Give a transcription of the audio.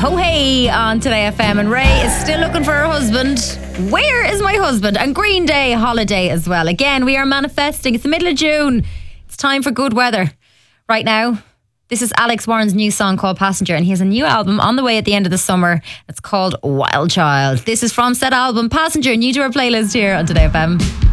Ho Hey on Today FM, and Ray is still looking for her husband. Where is my husband? And Green Day holiday as well. Again, we are manifesting. It's the middle of June. It's time for good weather. Right now, this is Alex Warren's new song called Passenger, and he has a new album on the way at the end of the summer. It's called Wild Child. This is from said album, Passenger, new to our playlist here on Today FM.